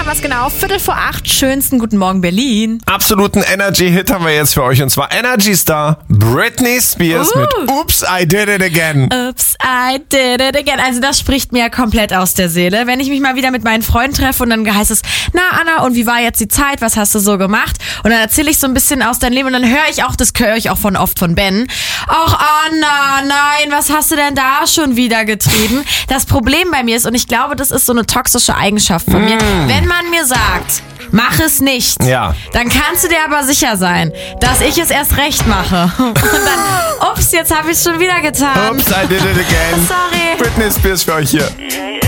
haben wir es genau. 7:45. Schönsten guten Morgen, Berlin. Absoluten Energy-Hit haben wir jetzt für euch. Und zwar Energy Star Britney Spears mit Oops, I Did It Again. Oops, I did it again. Also das spricht mir komplett aus der Seele. Wenn ich mich mal wieder mit meinen Freunden treffe und dann heißt es, na Anna, und wie war jetzt die Zeit? Was hast du so gemacht? Und dann erzähle ich so ein bisschen aus deinem Leben und dann höre ich auch oft von Ben. Ach Anna, nein, was hast du denn da schon wieder getrieben? Das Problem bei mir ist, und ich glaube, das ist so eine toxische Eigenschaft von mir, wenn man mir sagt, mach es nicht, dann kannst du dir aber sicher sein, dass ich es erst recht mache. Und dann, ups, jetzt habe ich es schon wieder getan. Oops, I Did It Again. Sorry. Britney Spears für euch hier.